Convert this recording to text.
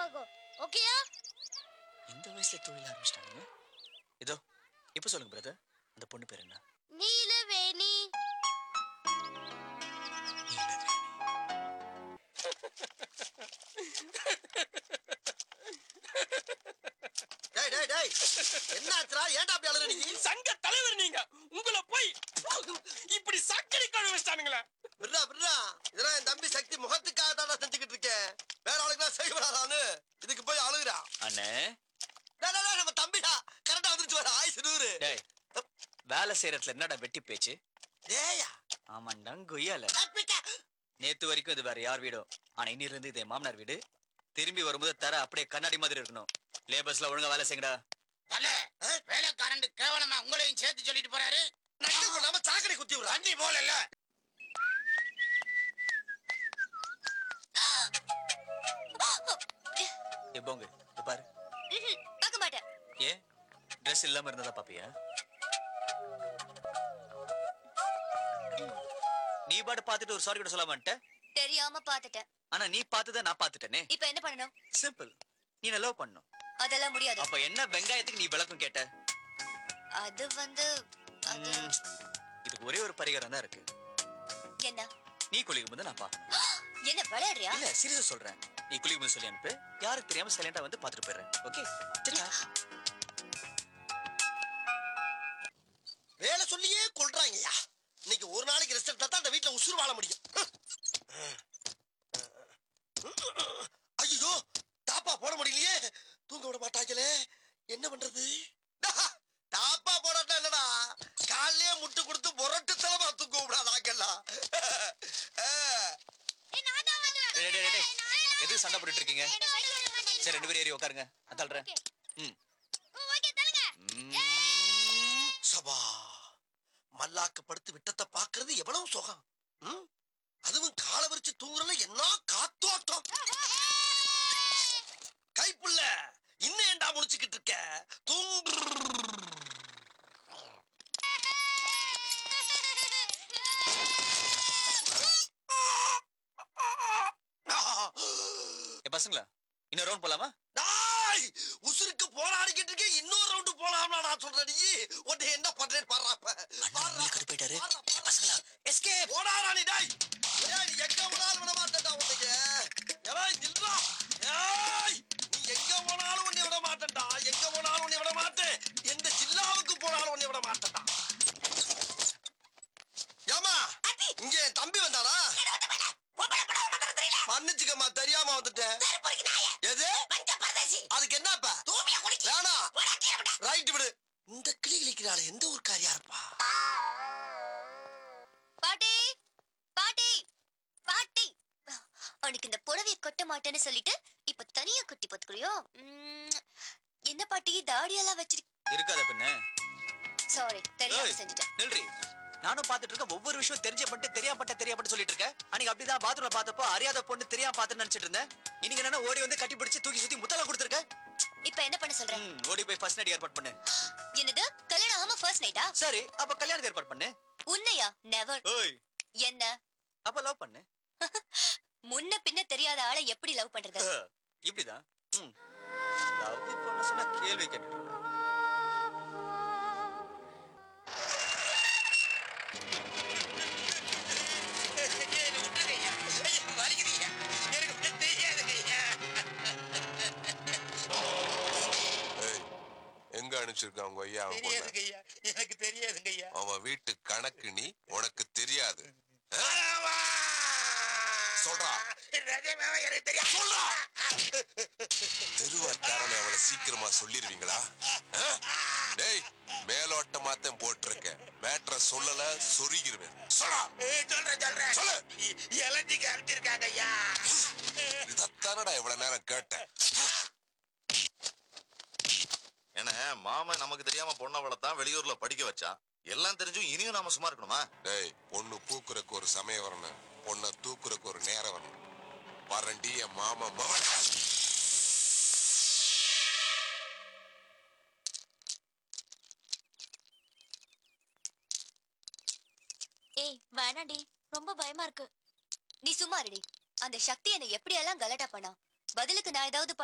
ஆகும். ஓகேயா? இந்த வயசுல தொழில் ஆரம்பிச்சிட்டாங்க. இதோ இப்ப சொல்லுங்க பிரதர், அந்த பொண்ணு பேர் என்ன? நீலவேணி. டேய் டேய் டேய், என்னாச்சுடா? ஏன்டா அப்படி அழுற நீ? சங்க தலைவர் நீங்க, உங்களை போய் இப்படி சக்கரை கழுவ வச்சிட்டானுங்களே. விட்றா விட்றா, இதெல்லாம் என் தம்பி சக்தி முகத்துக்காக தான் செஞ்சுக்கிட்டு இருக்கேன். வேற ஆளுக்குலாம் செய்யப்படாதான்னு இதுக்கு போய் அழுகுறா. அண்ணே நம்ம தம்பிடா, கரெக்டா வந்துருச்சு வர. ஆயுசு 100. டேய், வேலை செய்யறதுல என்னடா வெட்டி பேச்சு? டேயா ஆமாண்டா கொய்யால. நேத்து வரைக்கும் இது வேற யார் வீடும், ஆனா இன்னில இருந்து இது என் மாமனார் வீடு. திரும்பி வரும்போது தர அப்படியே கண்ணாடி மாதிரி இருக்கணும். லேபர்ஸ்ல ஒழுங்கா வேலை செய்யுங்கடா. வேலைக்காரன் கேவலமா உங்களையும் சேர்த்து சொல்லிட்டு போறாரு. நட்டு போடாம சாக்கடை குத்தி விடுறா. தண்ணி போல இல்ல. எப்போங்க பாரு. பார்க்க மாட்டேன். ஏன் ட்ரெஸ் இல்லாம இருந்ததா பாப்பியா? நீ பாட்டு பாத்துட்டு ஒரு சாரி கூட சொல்ல மாட்டேன். தெரியாம பாத்துட்டேன். ஆனா நீ பார்த்தத நான் பாத்துட்டேனே. இப்ப என்ன பண்ணணும்? சிம்பிள், நீ லவ் பண்ணணும். அதெல்லாம் முடியாது. அப்ப என்ன வெங்காயத்துக்கு நீ விளக்கம் கேட்ட? அது வந்து அது இதுக்கு ஒரே ஒரு பரிகாரம் தான் இருக்கு. என்ன? நீ குளிக்கும் போது நான் பாப்பேன். என்ன விளையாடுறியா? இல்ல சீரியஸா சொல்றேன். நீ குளிக்கும் போது சொல்லி அனுப்பு, யாருக்கு தெரியாம சைலண்டா வந்து பாத்துட்டு போயிடுறேன். ஓகே சரியா? வேலை சொல்லியே கொள்றாங்கய்யா. இன்னைக்கு ஒரு நாளைக்கு ரெஸ்ட் எடுத்தா தான் அந்த வீட்டுல உசுறு வாழ முடியும். ஐயோ, தாப்பா போட முடியலையே, தூங்க விட மாட்டாங்களே, என்ன பண்றது? தாப்பா போடாட்டா என்னடா, காலையே முட்டு கொடுத்து முரட்டு செலவா தூங்க விடாதாங்கல்லாம். எதுக்கு சண்டை போட்டுட்டு இருக்கீங்க? சரி 2 பேரும் ஏறி உட்காருங்க, நான் தள்ளுறேன். சபா, மல்லாக்க படுத்து விட்டத்தை பாக்குறது எவ்வளவு சுகம். அதுவும் காலை விரிச்சு தூங்குறதுல என்ன காத்தோட்டம். கைப்புள்ள இன்னும் ஏண்டா முடிச்சுக்கிட்டு இருக்க? தூங்கு. பசங்களா இன்னொரு ரவுண்ட் போலாமா? உசுருக்கு போராடிக்கிட்டு இருக்க, இன்னொரு ரவுண்டு போலாம்னா நான் சொல்றேன். நீ உன்னை என்ன பண்றேன்னு பாடுறாப்ப கட்டு போயிட்டாரு. பசங்களா எஸ்கேப் போடாரா நீ. டேய் நீ எங்க போனாலும் விட மாட்டேன்டா உன்னைய. ஏய் நில்றா. ஏய் நீ எங்க போனாலும் உன்னை விட மாட்டேன்டா. எங்க போனாலும் உன்னை விட மாட்டேன். எந்த ஜில்லாவுக்கு போனாலும் உன்னை விட மாட்டேன்டா. ஏமா இங்க என் தம்பி வந்தானா? மன்னிச்சுக்கம்மா, தெரியாம வந்துட்டேன். எது அதுக்கு என்னப்பா? வேணா ரைட் விடு. இந்த கிளி கிளிக்கிறாள், எந்த ஊர்க்காரியா இருப்பா? பாட்டி பாட்டி பாட்டி, அவனுக்கு இந்த புடவையை கொட்ட மாட்டேன்னு சொல்லிட்டு இப்ப தனியா கட்டி பாத்துக்கிறியோ? என்ன பாட்டி தாடியெல்லாம் வச்சிருக்க? இருக்காத பின்ன. சாரி, தெரியாம செஞ்சுட்டேன். நில்றி, நானும் பாத்துட்டு இருக்க. ஒவ்வொரு விஷயம் தெரிஞ்சப்பட்டு தெரியாமட்டு சொல்லிட்டு இருக்க. அன்னைக்கு அப்படிதான் பாத்ரூம்ல பார்த்தப்போ அறியாத பொண்ணு தெரியாம பாத்துன்னு நினைச்சிட்டு இருந்தேன். இன்னைக்கு என்ன ஓடி வந்து கட்டி பிடிச்சு தூக்கி சுத்தி முத்தலாம் கொடுத்துருக்க. இப்ப என்ன பண்ண சொல்ற? ஓடி போய் ஃபர்ஸ்ட் நைட் ஏற்பாடு பண்ணு. என்னது கல்யாணம் ஆமா ஃபர்ஸ்ட் நைட்டா? சரி, அப்ப கல்யாணத்துக்கு ஏற்பாடு பண்ணு. உன்னையா? நெவர். ஓய் என்ன? அப்ப லவ் பண்ணு. முன்ன பின்ன தெரியாத ஆளை எப்படி லவ் பண்றது? இப்படிதான் லவ் பண்ண சொன்னா கேள்வி கேட்டு. எங்க அனுப்பிச்சிருக்கான் உங்க ஐயா? எனக்கு தெரியாதுங்க ஐயா. அவன் வீட்டு கணக்கு நீ, உனக்கு தெரியாது. சொல்றா சொல்றா. தெருவாட்டாரன் அவளை சீக்கிரமா சொல்லிருவீங்களா? டேய், மேலோட்டமாத்தான் போட்டிருக்கேன். மேட்ர சொல்லல சொருகிருவேன். சொல்றேன் சொல்லு. எலஞ்சிக்கு அனுப்பிச்சிருக்காங்க ஐயா. இதத்தானடா இவ்வளவு நேரம் கேட்டேன். ஏன்னா மாமன் நமக்கு தெரியாம பொண்ணை வளர்த்தான், வெளியூர்ல படிக்க வச்சான். எல்லாம் தெரிஞ்சும் இனியும் நாம சும்மா இருக்கணுமா? டேய், பொண்ணு பூக்குறக்கு ஒரு சமயம் வரணும், பொண்ணை தூக்குறக்கு ஒரு நேரம் வரணும். வரண்டி என் மாமா மகன். ஏய் வேணாண்டி, ரொம்ப பயமா இருக்கு. நீ சும்மா இருடி. அந்த சக்தி என்னை எப்படியெல்லாம் கலாட்டா பண்ணா. பதிலுக்கு நான் ஏதாவது